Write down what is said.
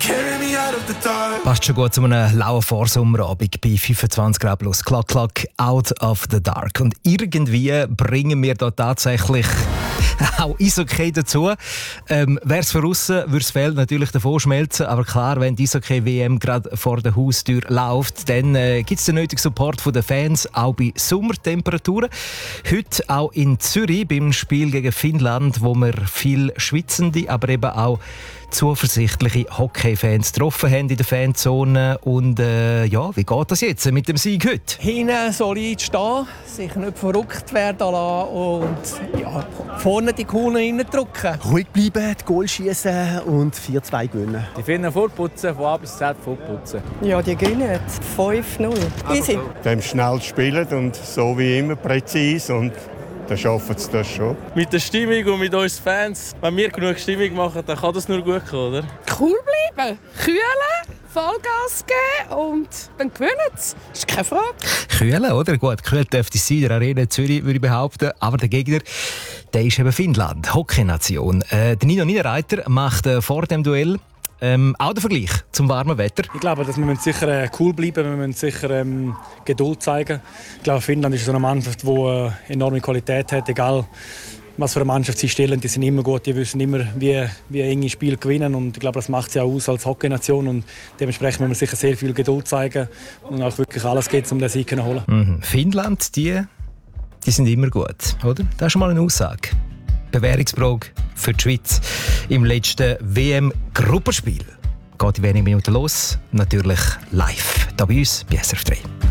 Passt schon gut zu einem lauen Vorsommerabend bei 25 Grad plus. Klack, klack, out of the dark. Und irgendwie bringen wir da tatsächlich auch Eishockey dazu. Wäre es von aussen, würde das Feld natürlich davon schmelzen. Aber klar, wenn die Eishockey-WM gerade vor der Haustür läuft, dann gibt es den nötigen Support von den Fans, auch bei Sommertemperaturen. Heute auch in Zürich beim Spiel gegen Finnland, wo wir viel schwitzende, aber eben auch zuversichtliche Hockey-Fans getroffen haben in der Fanzone. Und ja, wie geht das jetzt mit dem Sieg heute? Hinten solid stehen, sich nicht verrückt werden lassen und ja, vorne die Kuhlen reindrücken. Ruhig bleiben, die Goal schießen und 4-2 gewinnen. Die Finnen vorputzen, von A bis Z vorputzen. Ja, die gewinnen 5-0. Easy. Dem schnell spielen und so wie immer präzise und dann schaffen sie das schon. Mit der Stimmung und mit uns Fans, wenn wir genug Stimmung machen, dann kann das nur gut kommen, oder? Cool bleiben, kühlen, Vollgas geben und dann gewinnen sie. Das ist keine Frage. Kühlen, oder? Gut, gekühlt dürfte es sein, der Arena Zürich, würde ich behaupten. Aber der Gegner, der ist eben Finnland, Hockeynation. Der Nino Niederreiter macht vor dem Duell auch den Vergleich zum warmen Wetter. Ich glaube, dass wir sicher cool bleiben, wir müssen sicher Geduld zeigen. Ich glaube, Finnland ist so eine Mannschaft, die enorme Qualität hat, egal was für eine Mannschaft sie stellen. Die sind immer gut, die wissen immer, wie enge Spiele gewinnen. Und ich glaube, das macht sie auch aus als Hockeynation. Und dementsprechend müssen wir sicher sehr viel Geduld zeigen und auch wirklich alles geht, um den Sieg zu holen. Finnland, die sind immer gut, oder? Das ist schon mal eine Aussage. Bewährungsprobe für die Schweiz im letzten WM-Gruppenspiel. Geht in wenigen Minuten los, natürlich live, hier bei uns bei SRF 3.